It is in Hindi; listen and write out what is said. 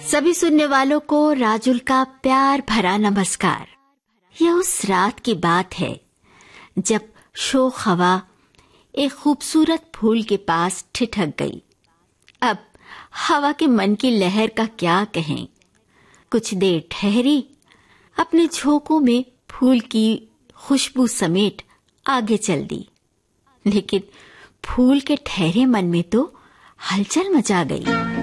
सभी सुनने वालों को राजुल का प्यार भरा नमस्कार। यह उस रात की बात है जब शोख हवा एक खूबसूरत फूल के पास ठिठक गई। अब हवा के मन की लहर का क्या कहें। कुछ देर ठहरी, अपने झोंकों में फूल की खुशबू समेट आगे चल दी, लेकिन फूल के ठहरे मन में तो हलचल मचा गई।